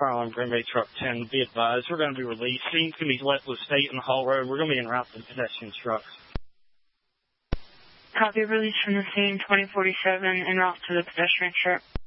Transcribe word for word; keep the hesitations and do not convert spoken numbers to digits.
Fire Alarm Green Bay Truck ten, be advised, we're going to be released. Scene's going to be left with state in the Hall Road. We're going to be en route to the pedestrian trucks. Copy, release from the scene, twenty forty-seven, en route to the pedestrian truck.